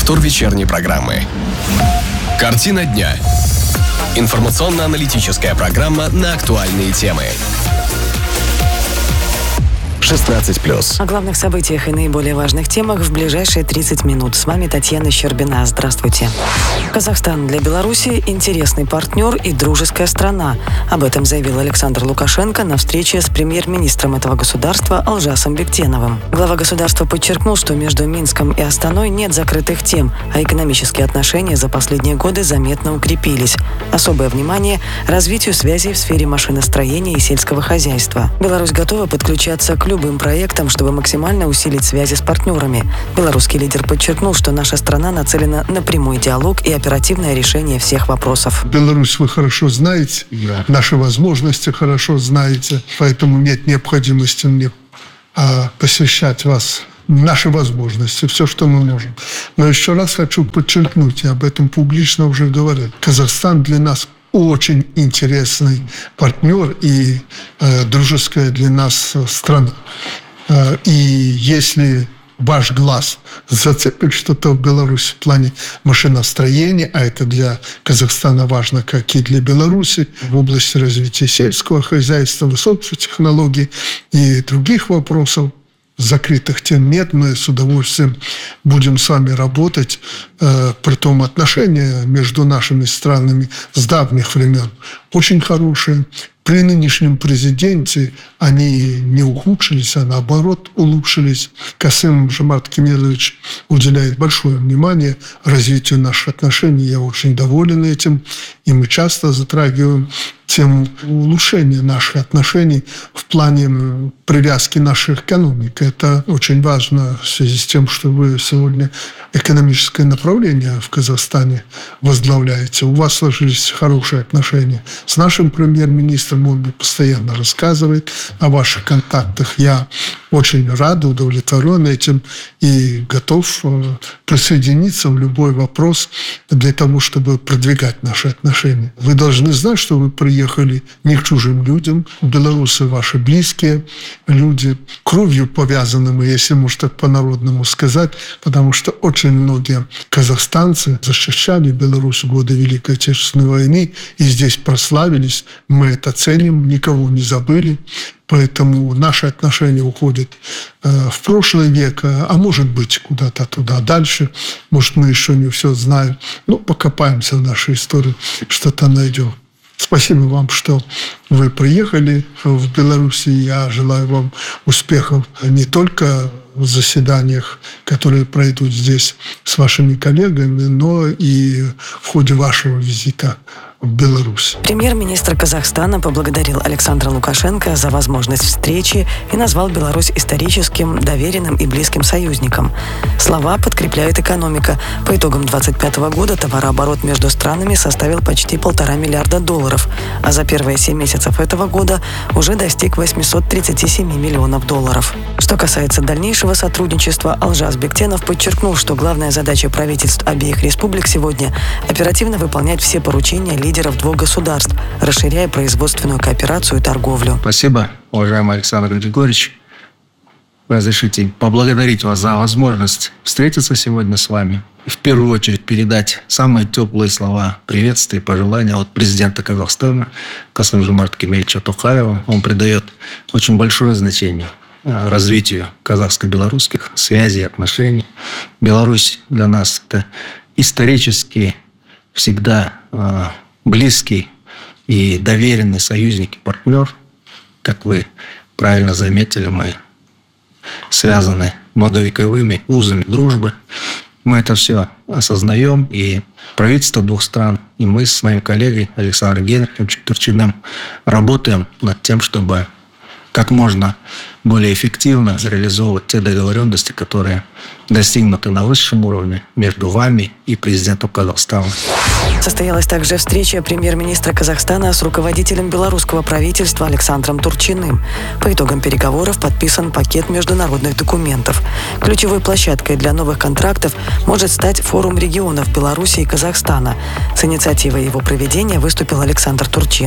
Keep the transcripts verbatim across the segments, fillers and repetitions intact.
Повтор вечерней программы. Картина дня. Информационно-аналитическая программа на актуальные темы. шестнадцать плюс. О главных событиях и наиболее важных темах в ближайшие тридцать минут. С вами Татьяна Щербина. Здравствуйте. Казахстан для Беларуси – интересный партнер и дружеская страна. Об этом заявил Александр Лукашенко на встрече с премьер-министром этого государства Алжасом Бектеновым. Глава государства подчеркнул, что между Минском и Астаной нет закрытых тем, а экономические отношения за последние годы заметно укрепились. Особое внимание – развитию связей в сфере машиностроения и сельского хозяйства. Беларусь готова подключаться к любым проектам, чтобы максимально усилить связи с партнерами. Белорусский лидер подчеркнул, что наша страна нацелена на прямой диалог и оперативное решение всех вопросов. Беларусь вы хорошо знаете, да. Наши возможности хорошо знаете, поэтому нет необходимости мне а, посвящать вас наши возможности, все, что мы можем. Но еще раз хочу подчеркнуть, я об этом публично уже говорил. Казахстан для нас очень интересный партнер и э, дружеская для нас страна. Э, и если ваш глаз зацепит что-то в Беларуси в плане машиностроения, а это для Казахстана важно, как и для Беларуси, в области развития сельского хозяйства, высоких технологий и других вопросов, закрытых тем нет, мы с удовольствием будем с вами работать. Э, притом отношения между нашими странами с давних времен очень хорошие. При нынешнем президенте они не ухудшились, а наоборот улучшились. Касым-Жомарт Кемелевич уделяет большое внимание развитию наших отношений. Я очень доволен этим. И мы часто затрагиваем тему улучшения наших отношений в плане привязки наших экономик. Это очень важно в связи с тем, что вы сегодня экономическое направление в Казахстане возглавляете. У вас сложились хорошие отношения с нашим премьер-министром. Он мне постоянно рассказывает о ваших контактах. Я очень рад, удовлетворен этим и готов присоединиться в любой вопрос для того, чтобы продвигать наши отношения. Вы должны знать, что вы приехали не к чужим людям. Белорусы ваши близкие люди, кровью повязанными, если можно так по-народному сказать, потому что очень многие казахстанцы защищали Беларусь в годы Великой Отечественной войны и здесь прославились. Мы это ценим, никого не забыли. Поэтому наши отношения уходят э, в прошлый век, а может быть, куда-то туда дальше. Может, мы еще не все знаем. Ну, покопаемся в нашей истории, что-то найдем. Спасибо вам, что вы приехали в Беларусь. Я желаю вам успехов не только в заседаниях, которые пройдут здесь с вашими коллегами, но и в ходе вашего визита в Беларусь. Премьер-министр Казахстана поблагодарил Александра Лукашенко за возможность встречи и назвал Беларусь историческим, доверенным и близким союзником. Слова подкрепляет экономика. По итогам двадцать пятого года товарооборот между странами составил почти полтора миллиарда долларов, а за первые семь месяцев этого года уже достиг восемьсот тридцать семь миллионов долларов. Что касается дальнейшего сотрудничества, Алжас Бектенов подчеркнул, что главная задача правительств обеих республик сегодня – оперативно выполнять все поручения лидеров двух государств, расширяя производственную кооперацию и торговлю. Спасибо, уважаемый Александр Григорьевич. Разрешите поблагодарить вас за возможность встретиться сегодня с вами. И в первую очередь передать самые теплые слова приветствия и пожелания от президента Казахстана Касым-Жомарта Кемелевича Токаева. Он придает очень большое значение развитию казахско-белорусских связей, отношений. Беларусь для нас – это исторически всегда э, близкий и доверенный союзник и партнер. Как вы правильно заметили, мы связаны многовековыми узами дружбы. Мы это все осознаем, и правительство двух стран, и мы с моим коллегой Александром Генриховичем Турчиным работаем над тем, чтобы как можно более эффективно реализовывать те договоренности, которые достигнуты на высшем уровне между вами и президентом Казахстана. Состоялась также встреча премьер-министра Казахстана с руководителем белорусского правительства Александром Турчиным. По итогам переговоров подписан пакет международных документов. Ключевой площадкой для новых контрактов может стать форум регионов Беларуси и Казахстана. С инициативой его проведения выступил Александр Турчин. В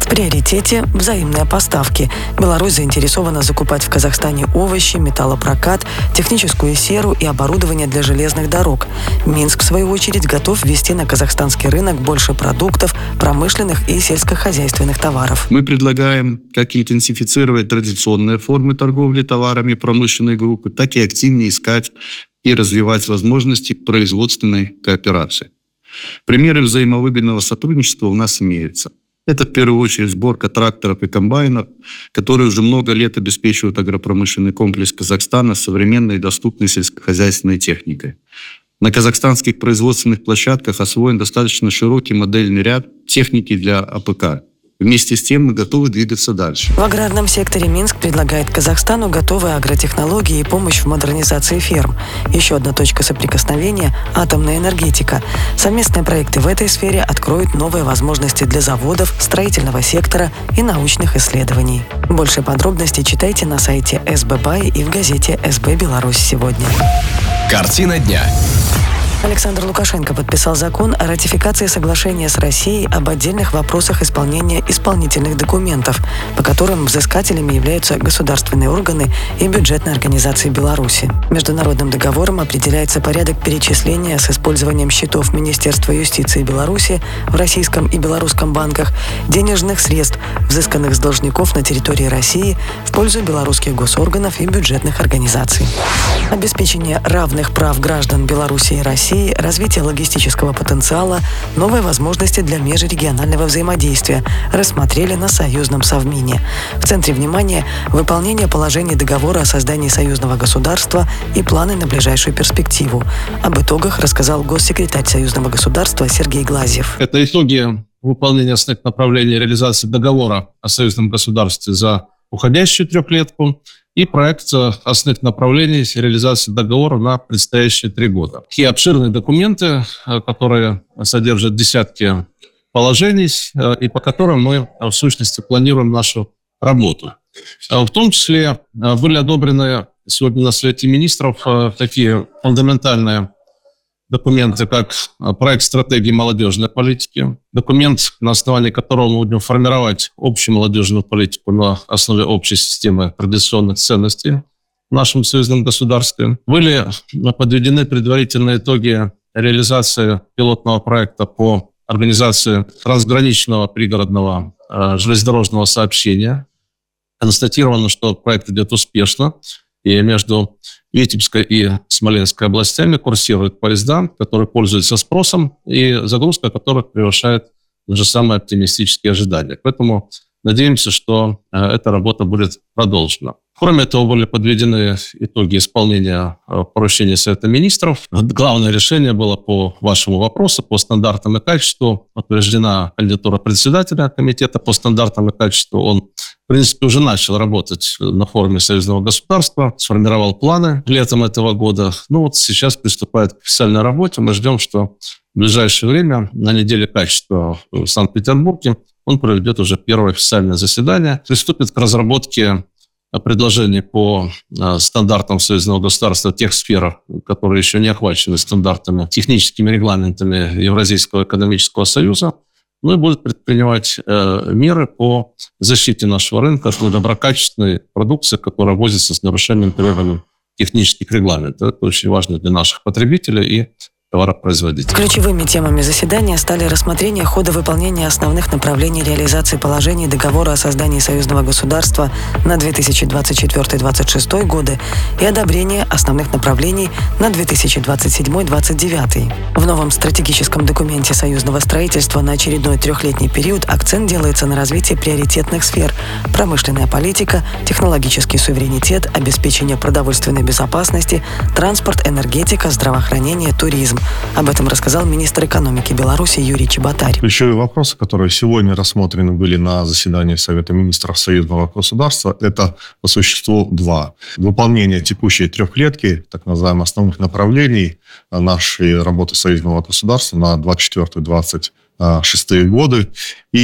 В приоритете взаимные поставки. Беларусь заинтересована закупать в Казахстане овощи, металлопрокат, техническую серу и оборудование для железных дорог. Минск, в свою очередь, готов ввести на казахстанский рынок больше продуктов, промышленных и сельскохозяйственных товаров. Мы предлагаем как интенсифицировать традиционные формы торговли товарами промышленной группы, так и активнее искать и развивать возможности производственной кооперации. Примеры взаимовыгодного сотрудничества у нас имеются. Это в первую очередь сборка тракторов и комбайнов, которые уже много лет обеспечивают агропромышленный комплекс Казахстана современной и доступной сельскохозяйственной техникой. На казахстанских производственных площадках освоен достаточно широкий модельный ряд техники для АПК. Вместе с тем мы готовы двигаться дальше. В аграрном секторе Минск предлагает Казахстану готовые агротехнологии и помощь в модернизации ферм. Еще одна точка соприкосновения – атомная энергетика. Совместные проекты в этой сфере откроют новые возможности для заводов, строительного сектора и научных исследований. Больше подробностей читайте на сайте эс бэ бай и в газете эс бэ Беларусь сегодня. Картина дня. Александр Лукашенко подписал закон о ратификации соглашения с Россией об отдельных вопросах исполнения исполнительных документов, по которым взыскателями являются государственные органы и бюджетные организации Беларуси. Международным договором определяется порядок перечисления с использованием счетов Министерства юстиции Беларуси в российском и белорусском банках денежных средств, взысканных с должников на территории России в пользу белорусских госорганов и бюджетных организаций. Обеспечение равных прав граждан Беларуси и России, развитие логистического потенциала, новые возможности для межрегионального взаимодействия рассмотрели на союзном совмине. В центре внимания выполнение положений договора о создании союзного государства и планы на ближайшую перспективу. Об итогах рассказал госсекретарь союзного государства Сергей Глазьев. Это итоги выполнения основных направлений реализации договора о союзном государстве за уходящую трехлетку и проект основных направлений реализации договора на предстоящие три года. Такие обширные документы, которые содержат десятки положений и по которым мы, в сущности, планируем нашу работу. В том числе были одобрены сегодня на Совете министров такие фундаментальные документы, как проект стратегии молодежной политики, документ, на основании которого мы будем формировать общую молодежную политику на основе общей системы традиционных ценностей в нашем союзном государстве. Были подведены предварительные итоги реализации пилотного проекта по организации трансграничного пригородного железнодорожного сообщения. Констатировано, что проект идет успешно, и между Витебской и Смоленской областями курсируют поезда, которые пользуются спросом, и загрузка которых превышает даже самые оптимистические ожидания. Поэтому надеемся, что эта работа будет продолжена. Кроме этого, были подведены итоги исполнения поручения Совета министров. Главное решение было по вашему вопросу, по стандартам и качеству. Утверждена кандидатура председателя комитета по стандартам и качеству. Он, в принципе, уже начал работать на форуме союзного государства, сформировал планы летом этого года. Ну вот сейчас приступает к официальной работе. Мы ждем, что в ближайшее время, на неделе качества в Санкт-Петербурге, он проведет уже первое официальное заседание, приступит к разработке предложений по стандартам союзного государства в тех сферах, которые еще не охвачены стандартами, техническими регламентами Евразийского экономического союза, ну и будет предпринимать э, меры по защите нашего рынка от доброкачественной продукции, которая ввозится с нарушением требований технических регламентов. Это очень важно для наших потребителей и товаропроизводителей. Ключевыми темами заседания стали рассмотрение хода выполнения основных направлений реализации положений договора о создании союзного государства на две тысячи двадцать четвёртый — двадцать шестой годы и одобрение основных направлений на две тысячи двадцать седьмой — двадцать девятый. В новом стратегическом документе союзного строительства на очередной трехлетний период акцент делается на развитие приоритетных сфер: промышленная политика, технологический суверенитет, обеспечение продовольственной безопасности, транспорт, энергетика, здравоохранение, туризм. Об этом рассказал министр экономики Беларуси Юрий Чеботарь. Ключевые вопросы, которые сегодня рассмотрены были на заседании Совета министров союзного государства, это по существу два. Выполнение текущей трехлетки, так называемых основных направлений нашей работы союзного государства на двадцать четвёртый — двадцать шестые годы, и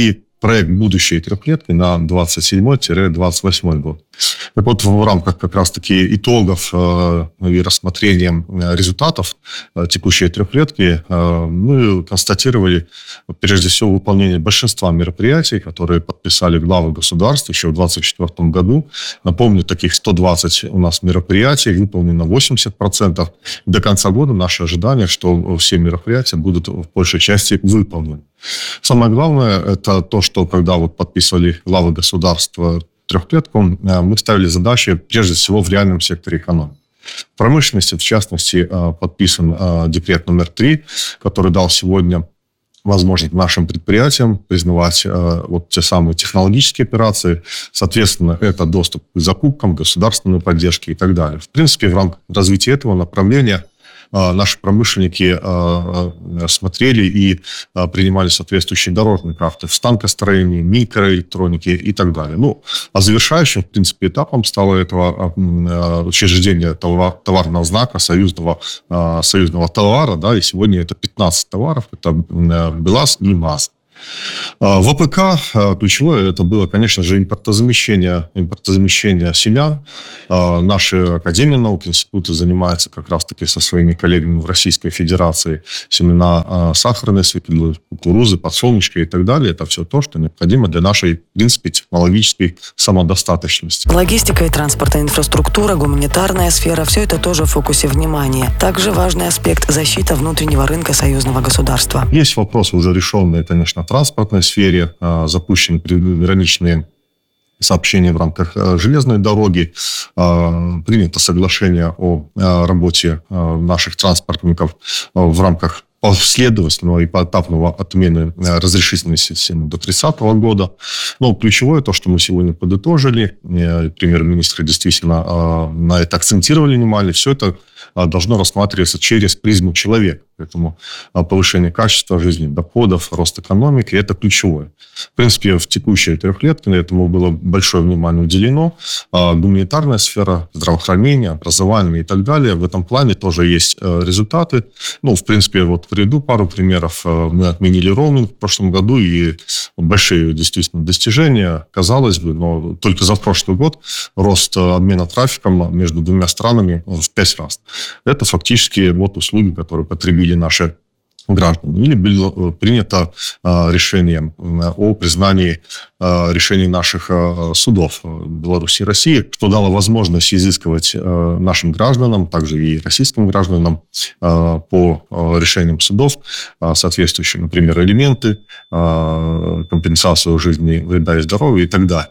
проект будущей трехлетки на двадцать седьмой - двадцать восьмой год. Так вот, в рамках как раз-таки итогов э, и рассмотрения результатов э, текущей трехлетки э, мы констатировали, прежде всего, выполнение большинства мероприятий, которые подписали главы государств еще в двадцать четвёртом году. Напомню, таких сто двадцать у нас мероприятий, выполнено восемьдесят процентов. До конца года наше ожидание, что все мероприятия будут в большей части выполнены. Самое главное, это то, что когда вот подписывали главы государства трехлетку, мы ставили задачи, прежде всего, в реальном секторе экономики. В промышленности, в частности, подписан декрет номер три, который дал сегодня возможность нашим предприятиям признавать вот те самые технологические операции. Соответственно, это доступ к закупкам, государственной поддержке и так далее. В принципе, в рамках развития этого направления наши промышленники смотрели и принимали соответствующие дорожные карты в станкостроении, микроэлектронике и так далее. Ну, а завершающим, в принципе, этапом стало этого учреждение товарного знака союзного, союзного товара, да, и сегодня это пятнадцать товаров, это БелАЗ и МАЗ. В АПК ключевое это было, конечно же, импортозамещение, импортозамещение семян. Наши академии наук, институты занимаются как раз-таки со своими коллегами в Российской Федерации семена сахарной свеклы, кукурузы, подсолнечка и так далее. Это все то, что необходимо для нашей, в принципе, технологической самодостаточности. Логистика и транспортная инфраструктура, гуманитарная сфера – все это тоже в фокусе внимания. Также важный аспект – защита внутреннего рынка союзного государства. Есть вопросы уже решенные, конечно, в транспортной сфере, запущены приграничные сообщения в рамках железной дороги, принято соглашение о работе наших транспортников в рамках последовательного и поэтапного отмены разрешительной системы до тридцатого года. Но ключевое то, что мы сегодня подытожили, премьер-министры действительно на это акцентировали внимание, все это должно рассматриваться через призму человека. Поэтому повышение качества жизни, доходов, рост экономики – это ключевое. В принципе, в текущей трехлетке этому было большое внимание уделено. Гуманитарная сфера, здравоохранение, образование и так далее. В этом плане тоже есть результаты. Ну, в принципе, вот приведу пару примеров. Мы отменили роуминг в прошлом году, и большие действительно достижения, казалось бы, но только за прошлый год рост обмена трафиком между двумя странами в пять раз. Это фактически вот услуги, которые потребили наши граждане. Или было принято решение о признании решений наших судов Беларуси и России, что дало возможность изыскивать нашим гражданам, также и российским гражданам по решениям судов соответствующие, например, элементы, компенсацию жизни, вреда и здоровья и так далее.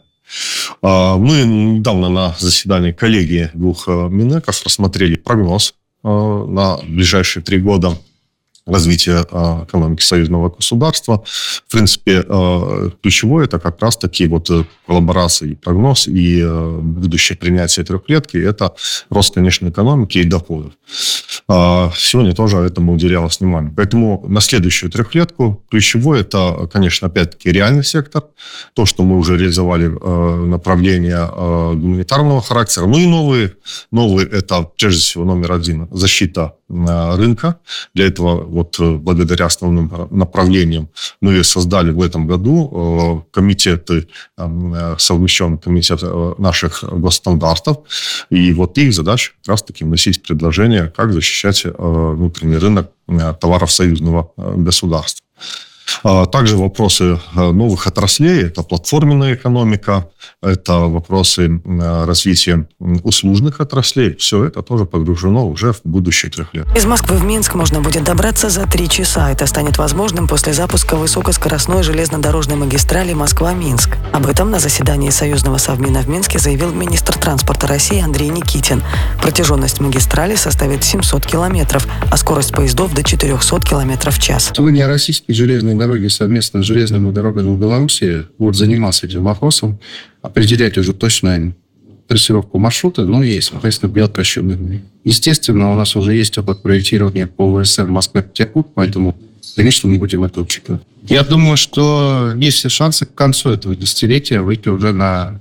Мы недавно на заседании коллегии двух Минэков рассмотрели прогноз на ближайшие три года развития экономики союзного государства. В принципе, ключевое это как раз-таки вот коллаборация и прогноз, и будущее принятие трехлетки – это рост, конечно, экономики и доходов. Сегодня тоже этому уделялось внимание. Поэтому на следующую трехлетку ключевое это, конечно, опять-таки реальный сектор, то, что мы уже реализовали направления гуманитарного характера, ну и новые. Новые – это, прежде всего, номер один – защита рынка. Для этого вот благодаря основным направлениям мы создали в этом году комитеты, совмещенный комитет наших госстандартов. И вот их задача как раз-таки вносить предложения, как защищать внутренний рынок товаров союзного государства. Также вопросы новых отраслей, это платформенная экономика, это вопросы развития услужных отраслей. Все это тоже погружено уже в будущие трех лет. Из Москвы в Минск можно будет добраться за три часа. Это станет возможным после запуска высокоскоростной железнодорожной магистрали Москва-Минск. Об этом на заседании Союзного совмина в Минске заявил министр транспорта России Андрей Никитин. Протяженность магистрали составит семьсот километров, а скорость поездов до четырехсот километров в час. Сегодня российские железные дороги совместно с железными дорогами в Беларуси будут заниматься этим вопросом, определять уже точно трассировку маршрута, ну и, соответственно, делать расчеты. Естественно, у нас уже есть опыт проектирования по ВСР Москва-Петербург, поэтому, конечно, мы будем это учитывать. Я думаю, что есть все шансы к концу этого десятилетия выйти уже на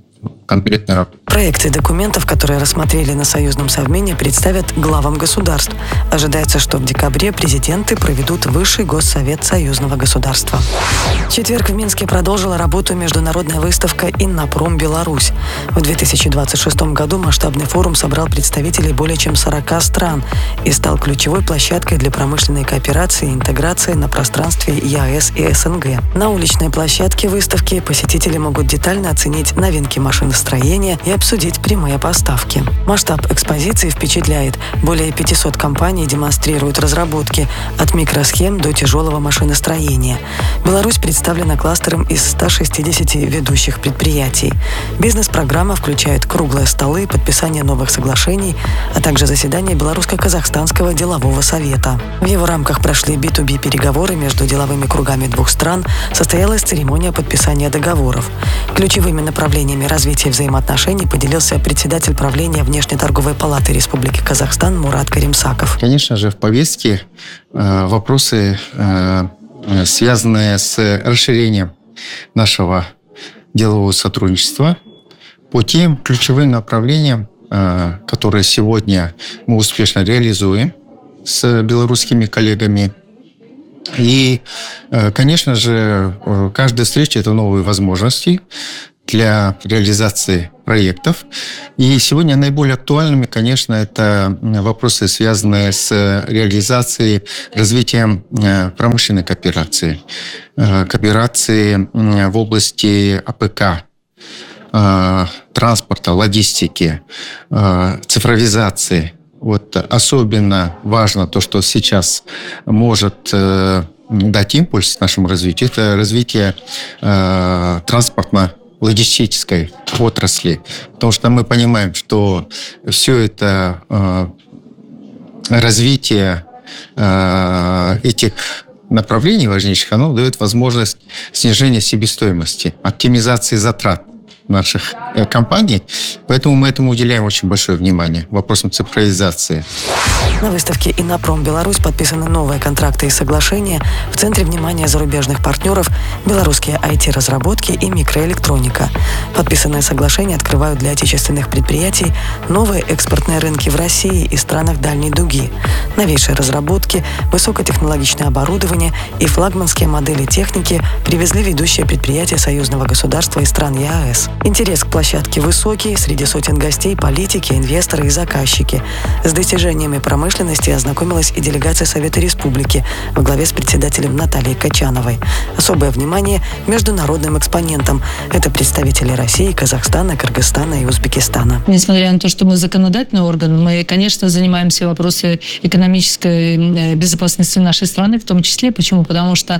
конкретной работы. Проекты документов, которые рассмотрели на союзном совмине, представят главам государств. Ожидается, что в декабре президенты проведут Высший госсовет союзного государства. В четверг в Минске продолжила работу международная выставка «Иннопром. Беларусь». В две тысячи двадцать шестом году масштабный форум собрал представителей более чем сорока стран и стал ключевой площадкой для промышленной кооперации и интеграции на пространстве ЕАЭС и СНГ. На уличной площадке выставки посетители могут детально оценить новинки машиностроения и обсудить прямые поставки. Масштаб экспозиции впечатляет. Более пятисот компаний демонстрируют разработки от микросхем до тяжелого машиностроения. Беларусь представлена кластером из ста шестидесяти ведущих предприятий. Бизнес-программа включает круглые столы, подписание новых соглашений, а также заседание Белорусско-Казахстанского делового совета. В его рамках прошли би ту би переговоры между деловыми кругами двух стран, состоялась церемония подписания договоров. Ключевыми направлениями развития взаимоотношений поделился председатель правления Внешнеторговой палаты Республики Казахстан Мурат Каримсаков. Конечно же, в повестке э, вопросы, э, связанные с расширением нашего делового сотрудничества по тем ключевым направлениям, э, которые сегодня мы успешно реализуем с белорусскими коллегами. И, э, конечно же, каждая встреча – это новые возможности для реализации проектов. И сегодня наиболее актуальными, конечно, это вопросы, связанные с реализацией, развитием промышленной кооперации, кооперации в области а пэ ка, транспорта, логистики, цифровизации. Вот особенно важно то, что сейчас может дать импульс нашему развитию, это развитие транспортно логистической отрасли, потому что мы понимаем, что все это э, развитие э, этих направлений важнейших, оно дает возможность снижения себестоимости, оптимизации затрат наших э, компаний, поэтому мы этому уделяем очень большое внимание, вопросам цифровизации. На выставке «Иннопром. Беларусь» подписаны новые контракты и соглашения. В центре внимания зарубежных партнеров белорусские ай ти-разработки и микроэлектроника. Подписанные соглашения открывают для отечественных предприятий новые экспортные рынки в России и странах Дальней Дуги. Новейшие разработки, высокотехнологичное оборудование и флагманские модели техники привезли ведущие предприятия союзного государства и стран ЕАЭС. Интерес к площадке высокий, среди сотен гостей политики, инвесторы и заказчики. С достижениями промышленности ознакомилась и делегация Совета Республики во главе с председателем Натальей Качановой. Особое внимание международным экспонентам. Это представители России, Казахстана, Кыргызстана и Узбекистана. Несмотря на то, что мы законодательный орган, мы, конечно, занимаемся вопросами экономической безопасности нашей страны, в том числе. Почему? Потому что,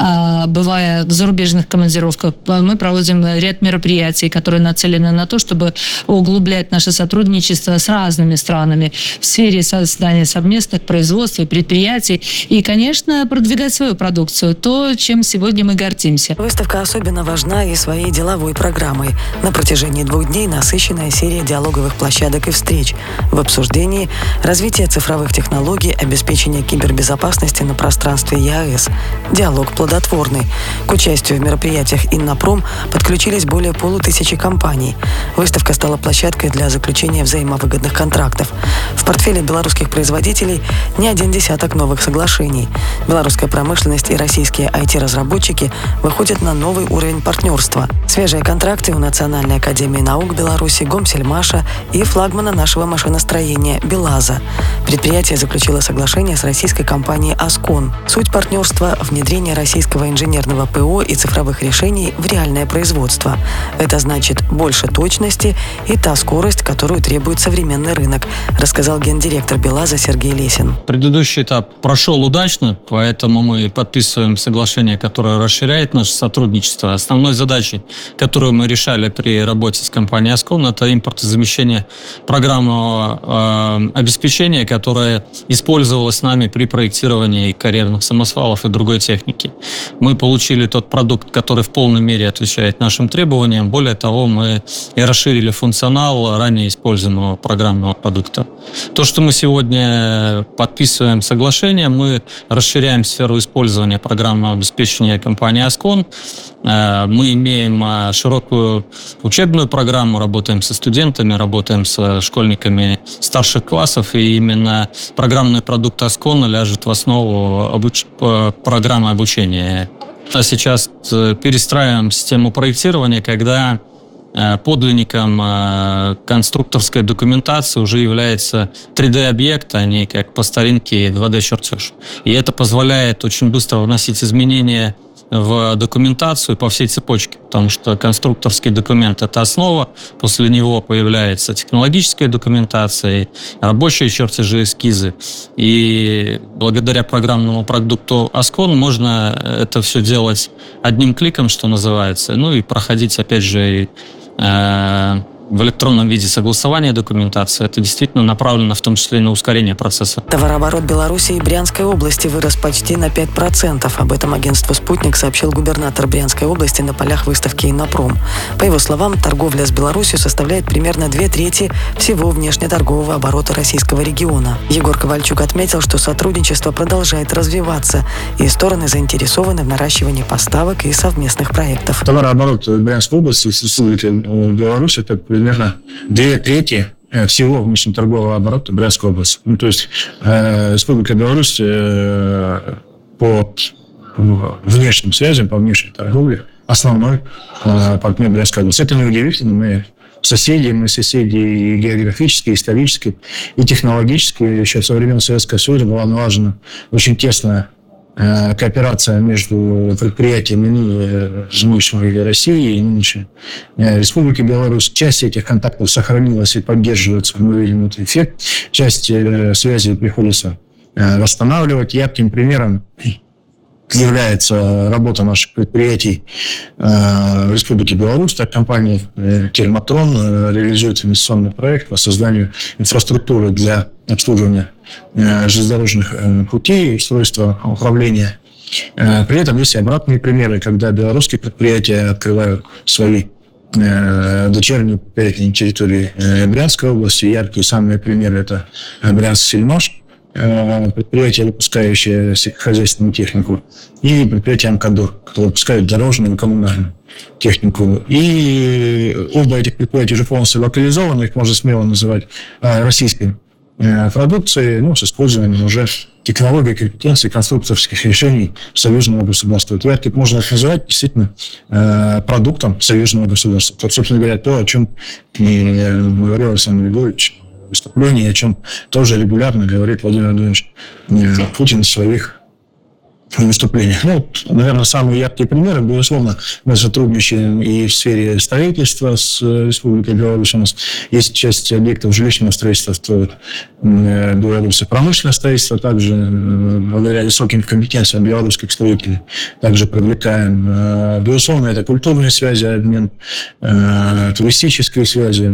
бывая в зарубежных командировках, мы проводим ряд мероприятий, которые нацелены на то, чтобы углублять наше сотрудничество с разными странами в сфере создания совместных производств и предприятий и, конечно, продвигать свою продукцию, то, чем сегодня мы гордимся. Выставка особенно важна и своей деловой программой. На протяжении двух дней насыщенная серия диалоговых площадок и встреч в обсуждении развития цифровых технологий, обеспечения кибербезопасности на пространстве ЕАЭС. Диалог плодотворный. К участию в мероприятиях «Иннопром» подключились более полутысячи компаний. Выставка стала площадкой для заключения взаимовыгодных контрактов. В портфеле белорусских производителей не один десяток новых соглашений. Белорусская промышленность и российские ай ти-разработчики выходят на новый уровень партнерства. Свежие контракты у Национальной академии наук Беларуси, Гомсельмаша и флагмана нашего машиностроения «БелАЗа». Предприятие заключило соглашение с российской компанией «Аскон». Суть партнерства – внедрение российского инженерного ПО и цифровых решений в реальное производство. Это значит больше точности и та скорость, которую требует современный рынок, рассказал гендиректор «БелАЗа» Сергей Лесин. Предыдущий этап прошел удачно, поэтому мы подписываем соглашение, которое расширяет наше сотрудничество. Основной задачей, которую мы решали при работе с компанией «Аскон», это импортозамещение программного э, обеспечения, которое использовалось нами при проектировании карьерных самосвалов и другой техники. Мы получили тот продукт, который в полной мере отвечает нашим требованиям. Более того, мы возможности и расширили функционал ранее используемого программного продукта. То, что мы сегодня подписываем соглашение, мы расширяем сферу использования программного обеспечения компании Ascon. Мы имеем широкую учебную программу, работаем со студентами, работаем с школьниками старших классов, и именно программный продукт Ascon ляжет в основу обуч... программы обучения. А сейчас перестраиваем систему проектирования, когда подлинником конструкторской документации уже является три дэ-объект, а не как по старинке два дэ-чертеж. И это позволяет очень быстро вносить изменения в документацию по всей цепочке, потому что конструкторский документ – это основа, после него появляется технологическая документация, рабочие чертежи, эскизы. И благодаря программному продукту Ascon можно это все делать одним кликом, что называется, ну и проходить, опять же, э, в электронном виде согласования документации. Это действительно направлено в том числе и на ускорение процесса. Товарооборот Беларуси и Брянской области вырос почти на пять процентов. Об этом агентству «Спутник» сообщил губернатор Брянской области на полях выставки «Иннопром». По его словам, торговля с Беларусью составляет примерно две трети всего внешнеторгового оборота российского региона. Егор Ковальчук отметил, что сотрудничество продолжает развиваться, и стороны заинтересованы в наращивании поставок и совместных проектов. Товарооборот Брянской области в Республике Беларусь – это примерно две трети всего внешнеторгового оборота Брянской области. Ну, то есть э, Республика Беларусь э, по внешним связям, по внешней торговле основной э, партнер Брянской области. Это неудивительно. Мы соседи, мы соседи и географически, и исторически, и технологически. Еще со времен Советского Союза была налажена очень тесная кооперация между предприятиями нынешней России и нынешней Республики Беларусь. Часть этих контактов сохранилась и поддерживается, мы видим этот эффект. Часть связи приходится восстанавливать. Ярким примером является работа наших предприятий в Республике Беларусь. Так, компания «Тельматрон» реализует инвестиционный проект по созданию инфраструктуры для обслуживания железнодорожных путей, устройства управления. При этом есть и обратные примеры, когда белорусские предприятия открывают свои дочерние предприятия на территории Брянской области. Яркие самые примеры – это Брянск-Сельмаш, предприятие, выпускающее хозяйственную технику, и предприятие «Амкадор», которое выпускает дорожную и коммунальную технику. И оба этих предприятия уже полностью локализованы, их можно смело называть российской продукцией, ну, с использованием уже технологий, компетенций, конструкторских решений союзного государства. Это можно это называть действительно продуктом союзного государства. Вот, собственно говоря, то, о чем говорил Александр Григорьевич в выступлении, о чем тоже регулярно говорит Владимир Владимирович Путин в своих выступлениях. Ну, наверное, самые яркие примеры, безусловно, мы сотрудничаем и в сфере строительства с Республикой Беларусь. У нас есть часть объектов жилищного строительства, строят белорусское промышленное строительство, также благодаря высоким компетенциям белорусских строителей также привлекаем. Безусловно, это культурные связи, обмен, туристические связи.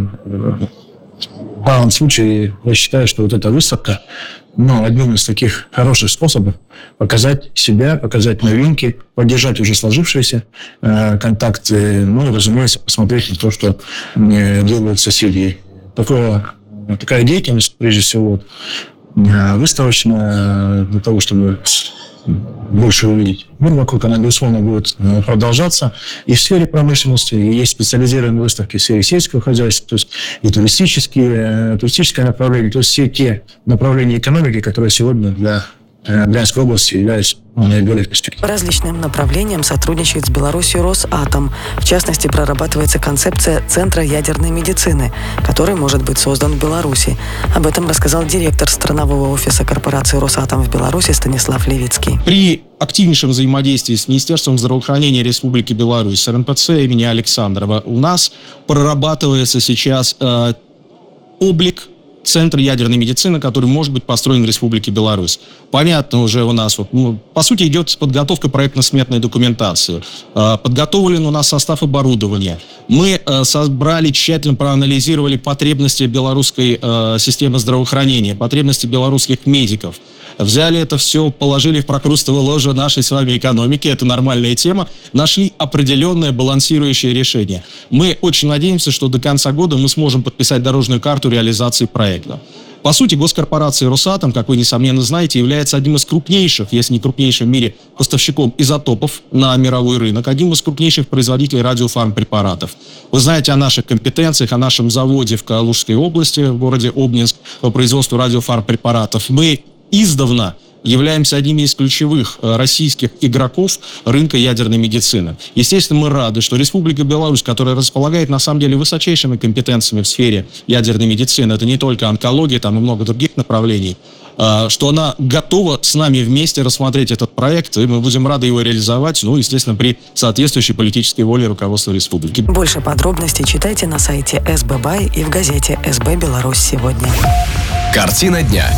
В данном случае я считаю, что вот эта выставка, ну, одним из таких хороших способов показать себя, показать новинки, поддержать уже сложившиеся э, контакты, ну, и, разумеется, посмотреть на то, что э, делают соседи. Такое, такая деятельность, прежде всего, э, выставочная, для того, чтобы больше увидеть мир вокруг, она, безусловно, будет продолжаться. И в сфере промышленности, и есть специализированные выставки в сфере сельского хозяйства, то есть и туристические, туристическое направление, то есть все те направления экономики, которые сегодня для Брянской области являются наиболее перспективными. По различным направлениям сотрудничает с Беларусью Росатом. В частности, прорабатывается концепция Центра ядерной медицины, который может быть создан в Беларуси. Об этом рассказал директор странового офиса корпорации Росатом в Беларуси Станислав Левицкий. При активнейшем взаимодействии с Министерством здравоохранения Республики Беларусь, с эр эн пэ цэ имени Александрова, у нас прорабатывается сейчас э, облик центр ядерной медицины, который может быть построен в Республике Беларусь. Понятно уже у нас, вот, ну, по сути, идет подготовка проектно-сметной документации. Подготовлен у нас состав оборудования. Мы собрали, тщательно проанализировали потребности белорусской системы здравоохранения, потребности белорусских медиков. Взяли это все, положили в прокрустово ложе нашей с вами экономики, это нормальная тема, нашли определенное балансирующее решение. Мы очень надеемся, что до конца года мы сможем подписать дорожную карту реализации проекта. По сути, госкорпорация «Росатом», как вы, несомненно, знаете, является одним из крупнейших, если не крупнейшим в мире, поставщиком изотопов на мировой рынок, одним из крупнейших производителей радиофармпрепаратов. Вы знаете о наших компетенциях, о нашем заводе в Калужской области, в городе Обнинск, по производству радиофармпрепаратов. Мы издавна являемся одними из ключевых российских игроков рынка ядерной медицины. Естественно, мы рады, что Республика Беларусь, которая располагает на самом деле высочайшими компетенциями в сфере ядерной медицины, это не только онкология, там и много других направлений, что она готова с нами вместе рассмотреть этот проект, и мы будем рады его реализовать, ну, естественно, при соответствующей политической воле руководства республики. Больше подробностей читайте на сайте эс бэ бай и в газете эс бэ Беларусь сегодня. Картина дня.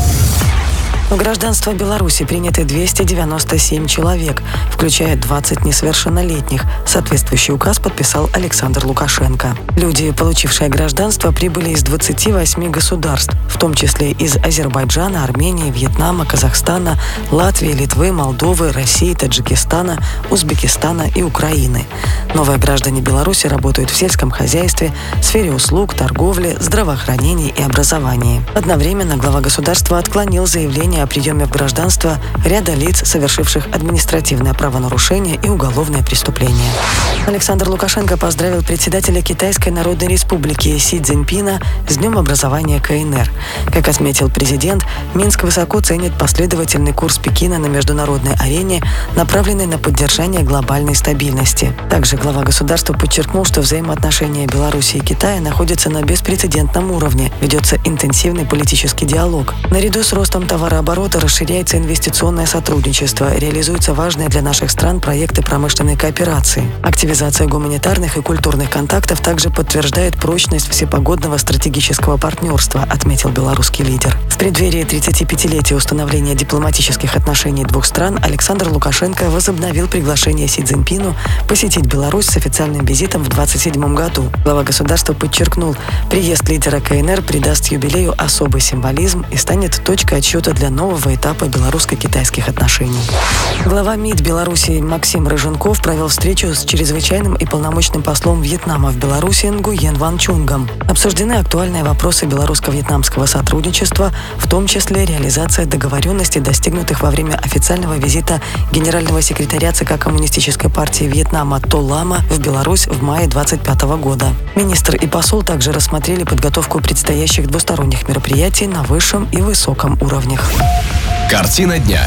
В гражданство Беларуси приняты двести девяносто семь человек, включая двадцать несовершеннолетних. Соответствующий указ подписал Александр Лукашенко. Люди, получившие гражданство, прибыли из двадцати восьми государств, в том числе из Азербайджана, Армении, Вьетнама, Казахстана, Латвии, Литвы, Молдовы, России, Таджикистана, Узбекистана и Украины. Новые граждане Беларуси работают в сельском хозяйстве, сфере услуг, торговли, здравоохранении и образовании. Одновременно глава государства отклонил заявление о приеме в гражданство ряда лиц, совершивших административное правонарушение и уголовное преступление. Александр Лукашенко поздравил председателя Китайской Народной Республики Си Цзиньпина с Днем образования ка эн эр. Как отметил президент, Минск высоко ценит последовательный курс Пекина на международной арене, направленный на поддержание глобальной стабильности. Также глава государства подчеркнул, что взаимоотношения Беларуси и Китая находятся на беспрецедентном уровне, ведется интенсивный политический диалог. Наряду с ростом товарооборота расширяется инвестиционное сотрудничество, реализуются важные для наших стран проекты промышленной кооперации. Активизация гуманитарных и культурных контактов также подтверждает прочность всепогодного стратегического партнерства, отметил белорусский лидер. В преддверии тридцатипятилетия установления дипломатических отношений двух стран Александр Лукашенко возобновил приглашение Си Цзиньпину посетить Беларусь с официальным визитом в двадцать седьмом году. Глава государства подчеркнул, приезд лидера ка эн эр придаст юбилею особый символизм и станет точкой отсчета для нового этапа белорусско-китайских отношений. Глава МИД Беларуси Максим Рыженков провел встречу с чрезвычайным и полномочным послом Вьетнама в Беларуси Нгуен Ван Чунгом. Обсуждены актуальные вопросы белорусско-вьетнамского сотрудничества, в том числе реализация договоренностей, достигнутых во время официального визита генерального секретаря ЦК Коммунистической партии Вьетнама То Лама в Беларусь в мае двадцать пятого года. Министр и посол также рассмотрели подготовку предстоящих двусторонних мероприятий на высшем и высоком уровнях. Картина дня.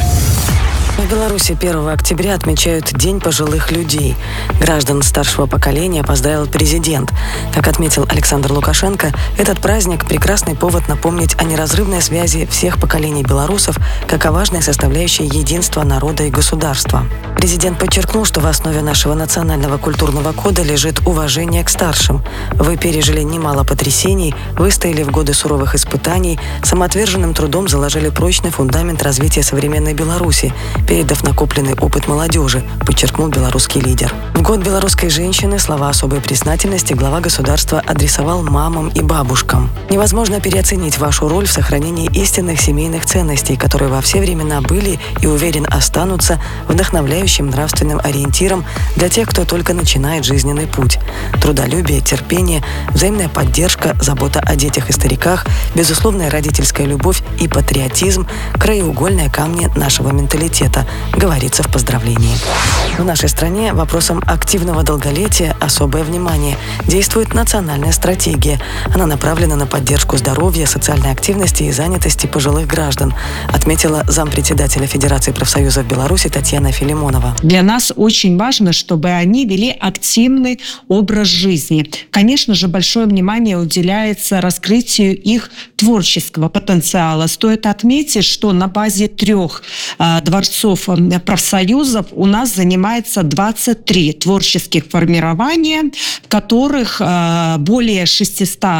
В Беларуси первого октября отмечают День пожилых людей. Граждан старшего поколения поздравил президент. Как отметил Александр Лукашенко, этот праздник – прекрасный повод напомнить о неразрывной связи всех поколений белорусов как о важной составляющей единства народа и государства. Президент подчеркнул, что в основе нашего национального культурного кода лежит уважение к старшим. Вы пережили немало потрясений, выстояли в годы суровых испытаний, самоотверженным трудом заложили прочный фундамент развития современной Беларуси, передав накопленный опыт молодежи, подчеркнул белорусский лидер. В год белорусской женщины слова особой признательности глава государства адресовал мамам и бабушкам. Невозможно переоценить вашу роль в сохранении истинных семейных ценностей, которые во все времена были и, уверен, останутся вдохновляющим нравственным ориентиром для тех, кто только начинает жизненный путь. Трудолюбие, терпение, взаимная поддержка, забота о детях и стариках, безусловная родительская любовь и патриотизм – краеугольные камни нашего менталитета, говорится в поздравлении. В нашей стране вопросам активного долголетия особое внимание. Действует национальная стратегия. Она направлена на поддержку здоровья, социальной активности и занятости пожилых граждан, отметила зампредседателя Федерации профсоюзов Беларуси Татьяна Филимонова. Для нас очень важно, чтобы они вели активный образ жизни. Конечно же, большое внимание уделяется раскрытию их творческого потенциала. Стоит отметить, что на базе трех э, дворцов профсоюзов у нас занимается двадцать три творческих формирования, в которых э, более шестисот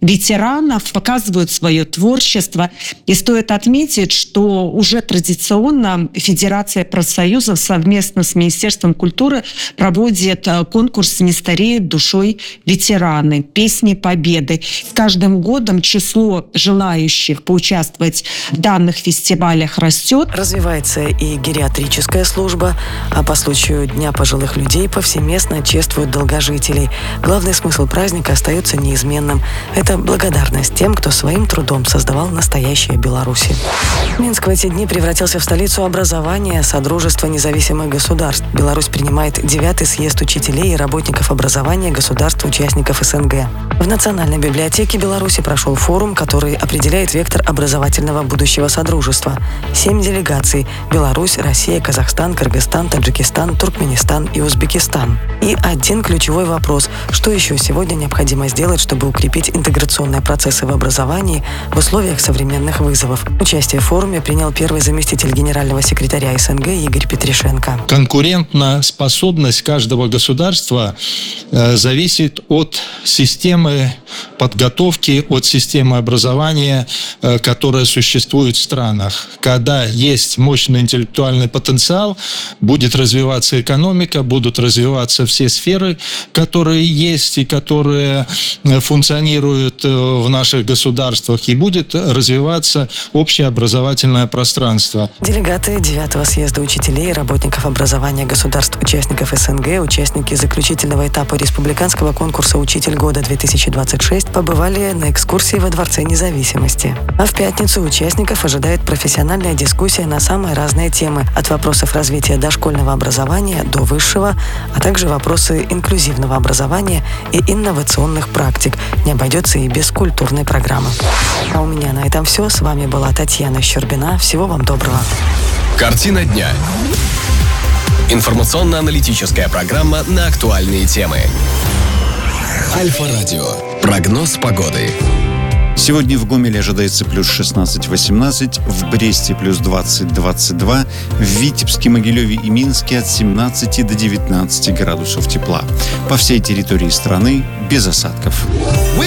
ветеранов, показывают свое творчество. И стоит отметить, что уже традиционно Федерация профсоюзов совместно с Министерством культуры проводит конкурс «Не стареют душой ветераны. Песни Победы». С каждым годом число желающих поучаствовать в данных фестивалях растет. Развивается и гериатрическая служба, а по случаю Дня пожилых людей повсеместно чествуют долгожителей. Главный смысл праздника остается неизменным. Это благодарность тем, кто своим трудом создавал настоящее Беларусь. Минск в эти дни превратился в столицу образования Содружества независимых государств. Беларусь принимает девятый съезд учителей и работников образования государств-участников СНГ. В Национальной библиотеке Беларуси прошел форум, который определяет вектор образовательного будущего Содружества. Семь делегаций – Беларусь, Россия, Казахстан, Кыргызстан, Таджикистан, Туркменистан и Узбекистан. И один ключевой вопрос – что еще сегодня необходимо сделать, чтобы укрепить интеграционные процессы в образовании в условиях современных вызовов? Участие в форуме принял первый заместитель генерального секретаря СНГ Игорь Петришенко. Конкурентная способность каждого государства э, зависит от системы подготовки, от системы образования, э, которая существует в странах. Когда есть мощный интеллектуальный потенциал, будет развиваться экономика, будут развиваться все сферы, которые есть и которые функционируют в наших государствах, и будет развиваться общее образовательное пространство. Делегаты девятого съезда учителей и работников образования государств-участников СНГ, участники заключительного этапа республиканского конкурса «Учитель года-две тысячи двадцать шесть» побывали на экскурсии во Дворце независимости. А в пятницу участников ожидает профессиональная дискуссия на самые разные темы, от вопросов развития дошкольного образования до высшего, а также вопросы инклюзивного образования и инновационных практик. Не обойдется и без культурной программы. А у меня на этом все. С вами была Татьяна Щербина. Всего вам доброго. Картина дня. Информационно-аналитическая программа на актуальные темы. Альфа-радио. Прогноз погоды. Сегодня в Гомеле ожидается плюс шестнадцать-восемнадцать, в Бресте плюс двадцать-двадцать два, в Витебске, Могилеве и Минске от семнадцати до девятнадцати градусов тепла. По всей территории страны без осадков.